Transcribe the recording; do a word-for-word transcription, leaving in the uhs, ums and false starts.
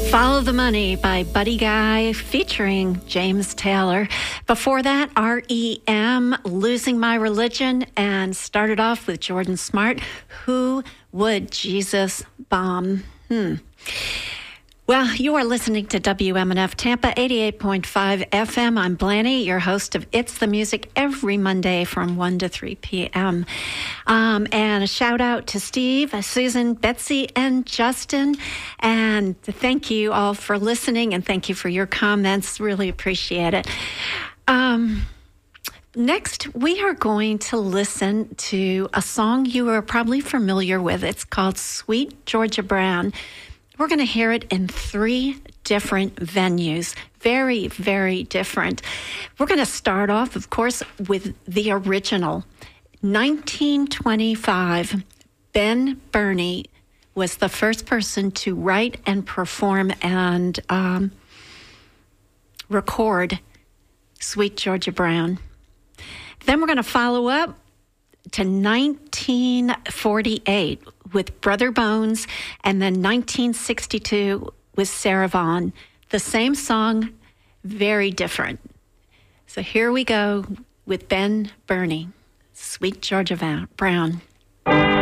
Follow the Money by Buddy Guy featuring James Taylor. Before that, R E M, Losing My Religion, and started off with Jordan Smart, Who Would Jesus Bomb? Hmm. Well, you are listening to W M N F Tampa eighty-eight point five F M. I'm Blanny, your host of It's the Music, every Monday from one to three p.m. Um, and a shout out to Steve, Susan, Betsy, and Justin. And thank you all for listening, and thank you for your comments. Really appreciate it. Um, next, we are going to listen to a song you are probably familiar with. It's called Sweet Georgia Brown. We're going to hear it in three different venues. Very, very different. We're going to start off, of course, with the original. nineteen twenty-five, Ben Burney was the first person to write and perform and um, record Sweet Georgia Brown. Then we're going to follow up to nineteen forty-eight with Brother Bones, and then nineteen sixty-two with Sarah Vaughan. The same song, very different. So here we go with Ben Burney, Sweet Georgia Brown.